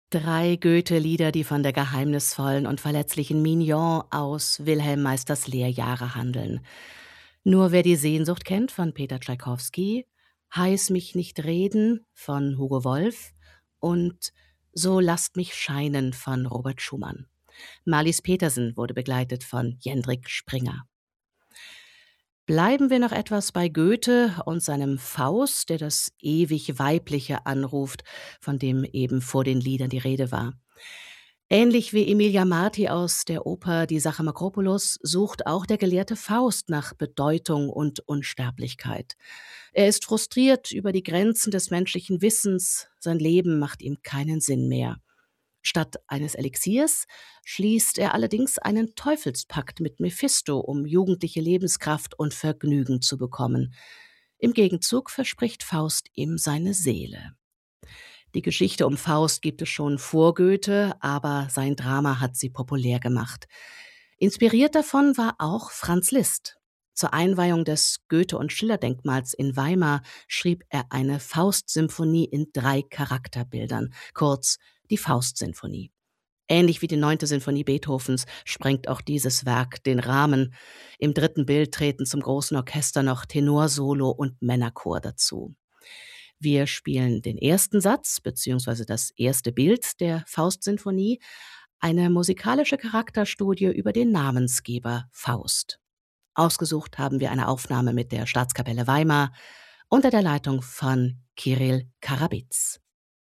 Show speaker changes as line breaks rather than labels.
3 Goethe-Lieder, die von der geheimnisvollen und verletzlichen Mignon aus Wilhelm Meisters Lehrjahre handeln. „Nur wer die Sehnsucht kennt“ von Peter Tschaikowski, „Heiß mich nicht reden“ von Hugo Wolf und „So lasst mich scheinen“ von Robert Schumann. Marlies Petersen wurde begleitet von Jendrik Springer. Bleiben wir noch etwas bei Goethe und seinem Faust, der das ewig Weibliche anruft, von dem eben vor den Liedern die Rede war. Ähnlich wie Emilia Marti aus der Oper Die Sache Makropulos sucht auch der gelehrte Faust nach Bedeutung und Unsterblichkeit. Er ist frustriert über die Grenzen des menschlichen Wissens, sein Leben macht ihm keinen Sinn mehr. Statt eines Elixiers schließt er allerdings einen Teufelspakt mit Mephisto, um jugendliche Lebenskraft und Vergnügen zu bekommen. Im Gegenzug verspricht Faust ihm seine Seele. Die Geschichte um Faust gibt es schon vor Goethe, aber sein Drama hat sie populär gemacht. Inspiriert davon war auch Franz Liszt. Zur Einweihung des Goethe- und Schiller-Denkmals in Weimar schrieb er eine Faust-Symphonie in 3 Charakterbildern, kurz die Faust-Sinfonie. Ähnlich wie die 9. Sinfonie Beethovens sprengt auch dieses Werk den Rahmen. Im 3. Bild treten zum großen Orchester noch Tenorsolo und Männerchor dazu. Wir spielen den ersten Satz bzw. das erste Bild der Faust-Sinfonie, eine musikalische Charakterstudie über den Namensgeber Faust. Ausgesucht haben wir eine Aufnahme mit der Staatskapelle Weimar unter der Leitung von Kirill Karabitz.